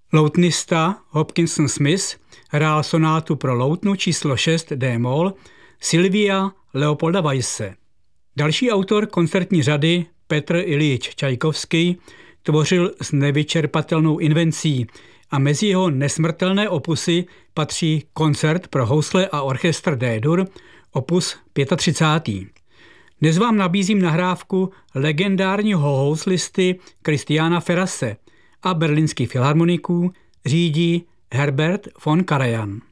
Loutnista Hopkinson Smith hrál sonátu pro loutnu číslo 6 d-moll Sylvia Leopolda Weisse. Další autor koncertní řady Petr Iljič Čajkovský tvořil s nevyčerpatelnou invencí a mezi jeho nesmrtelné opusy patří koncert pro housle a orchestr D-dur opus 35. Dnes vám nabízím nahrávku legendárního houslisty Christiana Ferrase a berlínských filharmoniků řídí Herbert von Karajan.